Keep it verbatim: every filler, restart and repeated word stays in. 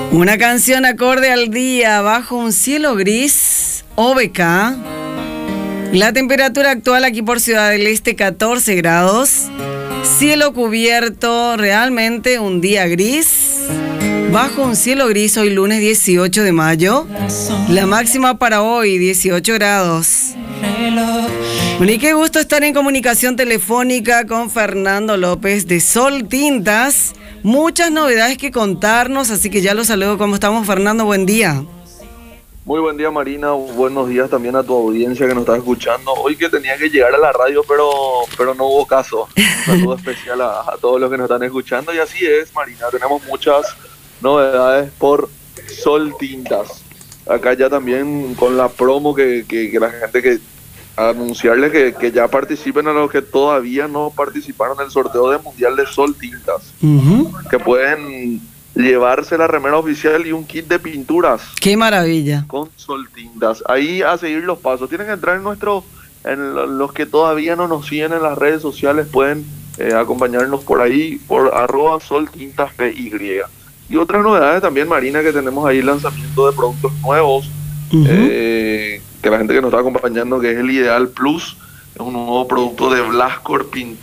Una canción acorde al día, bajo un cielo gris, O B K. La temperatura actual aquí por Ciudad del Este, catorce grados. Cielo cubierto, realmente un día gris. Bajo un cielo gris, hoy lunes dieciocho de mayo. La máxima para hoy, dieciocho grados. Bueno, y qué gusto estar en comunicación telefónica con Fernando López de Sol Tintas. Muchas novedades que contarnos, así que ya lo saludo. ¿Cómo estamos, Fernando? Buen día. Muy buen día, Marina. Buenos días también a tu audiencia que nos está escuchando. Hoy que tenía que llegar a la radio, pero, pero no hubo caso. Un saludo especial a, a todos los que nos están escuchando. Y así es, Marina. Tenemos muchas novedades por Sol Tintas. Acá ya también con la promo que, que, que la gente que... anunciarles que, que ya participen a los que todavía no participaron en el sorteo del Mundial de Sol Tintas. Uh-huh. Que pueden llevarse la remera oficial y un kit de pinturas. ¡Qué maravilla! Con Sol Tintas. Ahí a seguir los pasos. Tienen que entrar en nuestro... En los que todavía no nos siguen en las redes sociales pueden eh, acompañarnos por ahí, por arroba Sol Tintas P Y. Y otras novedades también, Marina, que tenemos ahí lanzamiento de productos nuevos. Uh-huh. eh, que la gente que nos está acompañando, que es el Ideal Plus, es un nuevo producto de Blascor Pintura.